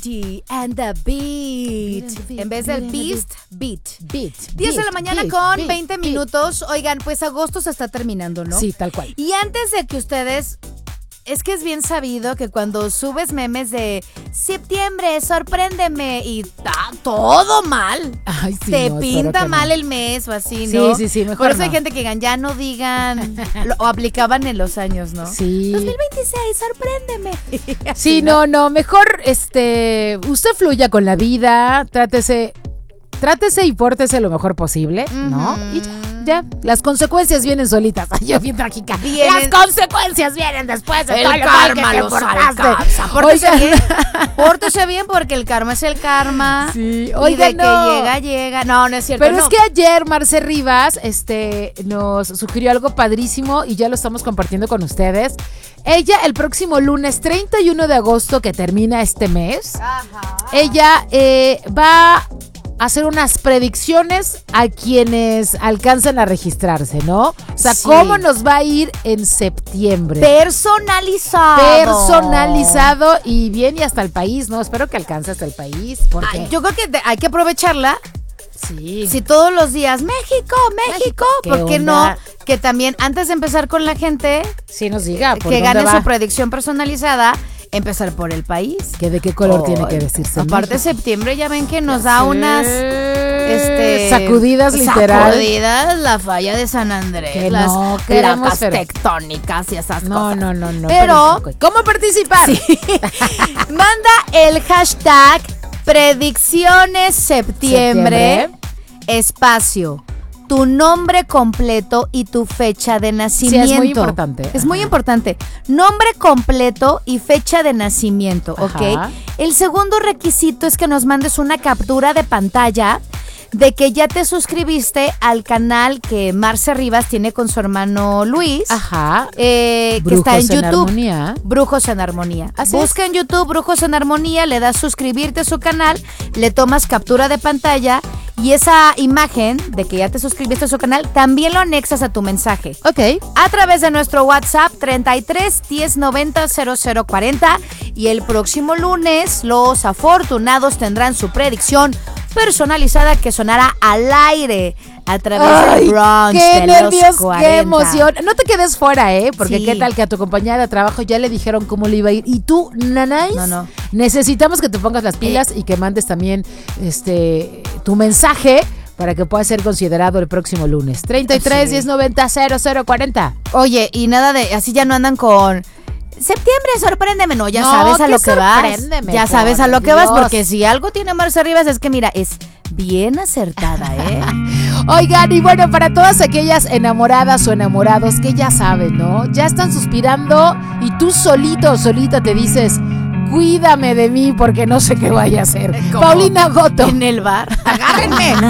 Beauty and the Beat. En vez del Beast, Beat. 10 de la mañana beat, con beat, 20 minutos. Oigan, pues agosto se está terminando, ¿no? Sí, tal cual. Y antes de que ustedes... Es que es bien sabido que cuando subes memes de septiembre, sorpréndeme y todo mal. Ay, sí, te no, pinta no. mal el mes o así, ¿no? Sí, mejor Por eso no. hay gente que digan, ya no digan, o aplicaban en los años, ¿no? Sí. 2026, sorpréndeme. Sí, no, mejor usted fluya con la vida, trátese y pórtese lo mejor posible, ¿no? Y ya, las consecuencias vienen solitas. Ay, yo bien trágica. Las consecuencias vienen después de El todo lo karma que te los portaste. alcanza. Pórtese bien porque el karma es el karma. Sí, Oiga, oiga, y de no. que llega. No es cierto. Pero no. es que ayer Marce Rivas nos sugirió algo padrísimo y ya lo estamos compartiendo con ustedes. Ella el próximo lunes 31 de agosto, que termina este mes, ella va a hacer unas predicciones a quienes alcancen a registrarse, ¿no? O sea, Sí. ¿cómo nos va a ir en septiembre? Personalizado Y bien, y hasta el país, ¿no? Espero que alcance hasta el país, porque... Ay, yo creo que hay que aprovecharla. sí. Si todos los días, México, ¿Qué ¿por qué onda? no? Que también antes de empezar con la gente Sí nos diga, ¿por que dónde gane va? su predicción personalizada, empezar por el país. ¿Que de qué color tiene que vestirse? Aparte México? septiembre ya ven que nos da unas sacudidas literal. Sacudidas, la falla de San Andrés, Que las no queremos, placas pero- tectónicas y esas No, cosas. no. Pero ¿cómo participar? sí, manda el hashtag predicciones septiembre, espacio, tu nombre completo y tu fecha de nacimiento. Sí, es muy importante. Es muy importante. Nombre completo y fecha de nacimiento, ¿ok? Ajá. El segundo requisito es que nos mandes una captura de pantalla de que ya te suscribiste al canal que Marce Rivas tiene con su hermano Luis. Ajá. Que Brujos está en en YouTube. Armonía. Brujos en Armonía. Así Busca en YouTube Brujos en Armonía, le das suscribirte a su canal, le tomas captura de pantalla y esa imagen de que ya te suscribiste a su canal también lo anexas a tu mensaje. Ok. A través de nuestro WhatsApp 33 10 90 00 40 y el próximo lunes los afortunados tendrán su predicción personalizada que sonará al aire a través del brunch qué de nervios, los 40. qué emoción. No te quedes fuera, porque Sí. qué tal que a tu compañera de trabajo ya le dijeron cómo le iba a ir. Y tú, nanais, No. necesitamos que te pongas las pilas y que mandes también tu mensaje para que pueda ser considerado el próximo lunes. 33 Sí. 10 90 00 40. Oye, y nada de, así ya no andan con septiembre, sorpréndeme, no, ya No, sabes a ¿qué lo que vas. sorpréndeme, Ya sabes a por lo que vas, Dios? porque si algo tiene Marce Rivas es que mira, es bien acertada, ¿eh? Oigan, y bueno, para todas aquellas enamoradas o enamorados que ya saben, ¿no? Ya están suspirando y tú solito o solita te dices, cuídame de mí porque no sé qué vaya a hacer. ¿Cómo? Paulina Goto. En el bar, agárrenme.